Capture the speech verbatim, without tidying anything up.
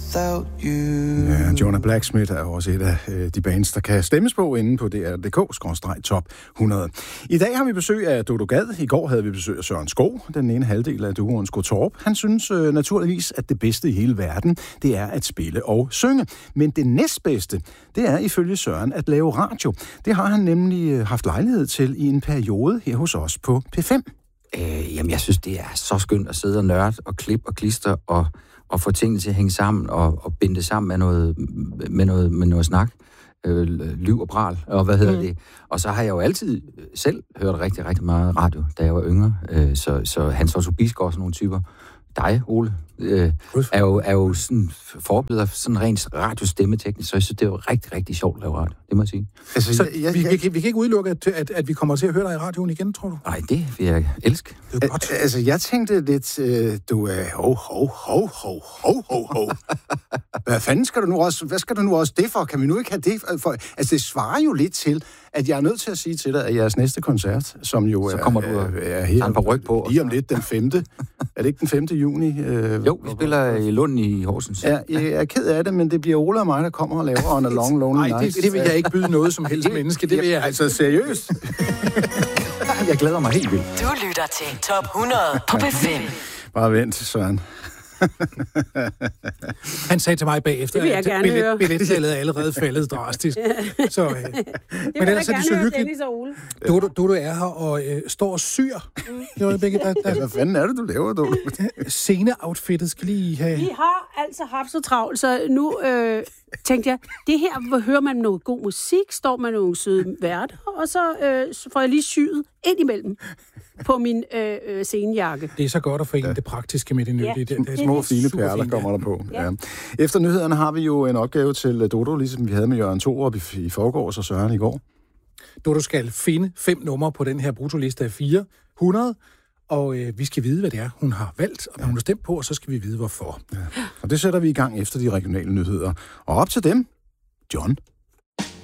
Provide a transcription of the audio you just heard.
without you. Ja, Jonah Blacksmith er også et af øh, de bands, der kan stemmes på inde på D R punktum D K skråstreg top hundrede. I dag har vi besøg af Dodo Gad. I går havde vi besøg af Søren Skov, den ene halvdel af duoen Skotorp. Han synes øh, naturligvis, at det bedste i hele verden, det er at spille og synge. Men det næstbedste, det er ifølge Søren at lave radio. Det har han nemlig øh, haft lejlighed til i en periode her hos os på P fem. Øh, jamen, jeg synes, det er så skønt at sidde og nørde og klippe og klister og, og få tingene til at hænge sammen og, og binde det sammen med noget, med noget, med noget snak. Øh, lyv og bral, og hvad hedder mm. det. Og så har jeg jo altid selv hørt rigtig, rigtig meget radio, da jeg var yngre. Øh, så, så Hans Otto Bisgaard og sådan nogle typer. Dig, Ole, øh, er, jo, er jo sådan forbilleder sådan rent radiostemmeteknisk, så jeg synes, det er jo rigtig, rigtig sjovt at lave radio, det må jeg sige. Altså, så jeg, jeg, vi, vi, vi kan ikke udelukke, at, at, at vi kommer til at høre dig i radioen igen, tror du? Nej, det vil jeg elske. Det er godt. Al- altså, jeg tænkte lidt, øh, du er ho, ho, ho, ho, ho, ho, ho. Hvad fanden skal du nu også, hvad skal du nu også det for? Kan vi nu ikke have det for? Altså, det svarer jo lidt til, at jeg er nødt til at sige til dig, at jeres næste koncert, som jo så er, kommer du er, er her en par ryg på, lige om lidt den femte. Er det ikke den femte juni? Øh, jo, vi spiller i Lund i Horsens. Ja, jeg er ked af det, men det bliver Ole og mig, der kommer og laver On a Long Lonely Night. Nej, det, det vil jeg ikke byde noget som helst menneske. Det vil jeg altså seriøst. Jeg glæder mig helt vildt. Du lytter til Top hundrede på P fem. Bare vent, Søren. Han sagde til mig bagefter, at billet, billettallet er allerede faldet drastisk. Så, øh, det men ellers er det så hyggeligt. Du, du, du, du er her og øh, står og syr. Mm. Jo, begge, der, der, hvad fanden er det, du laver, du? Scene-outfittet skal lige have... Vi har altså haft så travlt, så nu øh, tænkte jeg, det her, hvor hører man noget god musik, står man nogle søde værter, og så, øh, så får jeg lige syet ind imellem på min øh, øh, scenejakke. Det er så godt at forene ja. det praktiske med det nyttige. Ja, det, det, det er små, fine perler, kommer der på. Ja. Ja. Efter nyhederne har vi jo en opgave til Dodo, ligesom vi havde med Jørgen Thorup i, i forgårs og Søren i går. Dodo skal finde fem numre på den her brutoliste af fire hundrede, og øh, vi skal vide, hvad det er, hun har valgt, og hvad hun har stemt på, og så skal vi vide, hvorfor. Ja. Og det sætter vi i gang efter de regionale nyheder. Og op til dem, John.